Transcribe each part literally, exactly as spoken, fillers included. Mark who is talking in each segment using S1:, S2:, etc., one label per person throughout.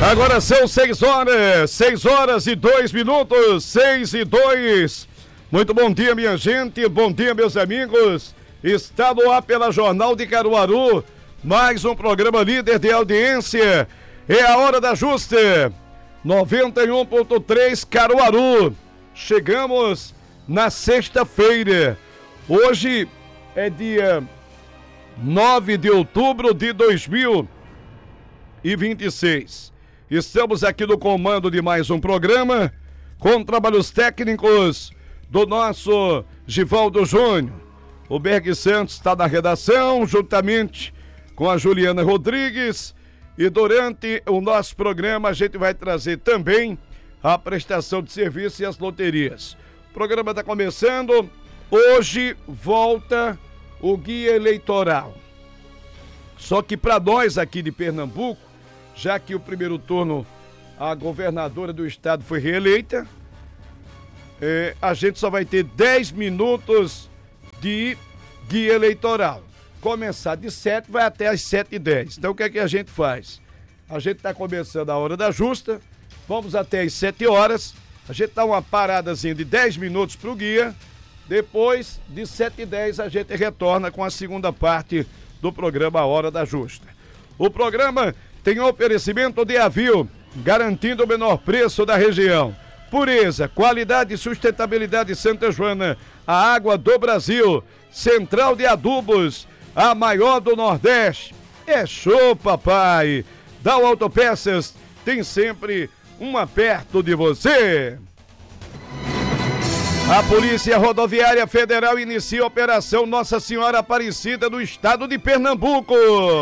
S1: Agora são seis horas, seis horas e dois minutos, seis e dois. Muito bom dia, minha gente, bom dia, meus amigos. Está no ar pela Jornal de Caruaru, mais um programa líder de audiência. É a hora da justa, noventa e um ponto três Caruaru. Chegamos na sexta-feira. Hoje é dia nove de outubro de dois mil e vinte e seis. Estamos aqui no comando de mais um programa, com trabalhos técnicos do nosso Givaldo Júnior. O Berg Santos está na redação, juntamente com a Juliana Rodrigues. E durante o nosso programa a gente vai trazer também a prestação de serviço e as loterias. O programa está começando. Hoje volta o guia eleitoral. Só que para nós aqui de Pernambuco, já que o primeiro turno a governadora do estado foi reeleita, é, a gente só vai ter dez minutos de guia eleitoral. Começar de sete, vai até às sete e dez. Então o que é que a gente faz? A gente está começando a hora da justa, vamos até às sete horas, a gente dá uma paradazinha de dez minutos para o guia, depois de sete e dez a gente retorna com a segunda parte do programa A Hora da Justa. O programa tem oferecimento de Avil, garantindo o menor preço da região. Pureza, qualidade e sustentabilidade Santa Joana, a água do Brasil. Central de Adubos, a maior do Nordeste. É show, papai! Dow Autopeças tem sempre uma perto de você. A Polícia Rodoviária Federal inicia a Operação Nossa Senhora Aparecida no estado de Pernambuco.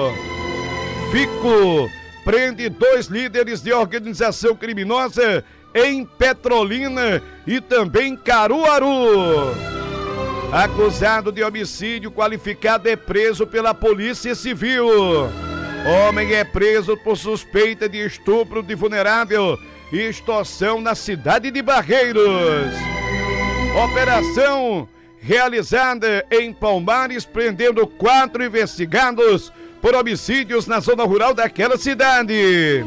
S1: Fico prende dois líderes de organização criminosa em Petrolina e também Caruaru. Acusado de homicídio qualificado é preso pela Polícia Civil. Homem é preso por suspeita de estupro de vulnerável e extorsão na cidade de Barreiros. Operação realizada em Palmares, prendendo quatro investigados por homicídios na zona rural daquela cidade.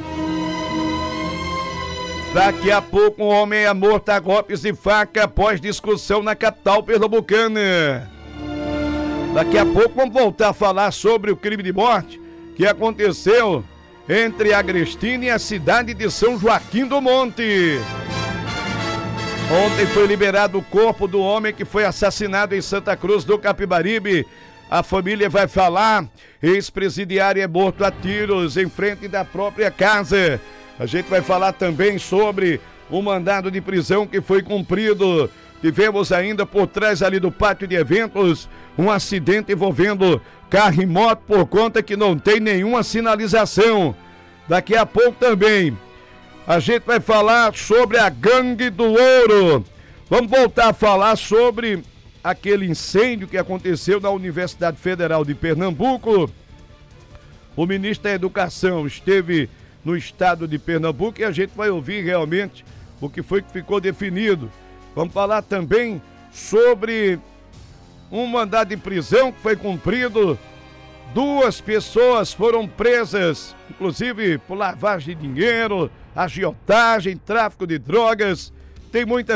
S1: Daqui a pouco um homem é morto a golpes de faca após discussão na capital pernambucana. Daqui a pouco vamos voltar a falar sobre o crime de morte que aconteceu entre Agrestina e a cidade de São Joaquim do Monte. Ontem foi liberado o corpo do homem que foi assassinado em Santa Cruz do Capibaribe. A família vai falar, ex-presidiário é morto a tiros em frente da própria casa. A gente vai falar também sobre o mandado de prisão que foi cumprido. Tivemos ainda por trás ali do pátio de eventos um acidente envolvendo carro e moto por conta que não tem nenhuma sinalização. Daqui a pouco também a gente vai falar sobre a Gangue do Ouro. Vamos voltar a falar sobre aquele incêndio que aconteceu na Universidade Federal de Pernambuco. O ministro da Educação esteve no estado de Pernambuco e a gente vai ouvir realmente o que foi que ficou definido. Vamos falar também sobre um mandado de prisão que foi cumprido. Duas pessoas foram presas, inclusive por lavagem de dinheiro, agiotagem, tráfico de drogas. Tem muita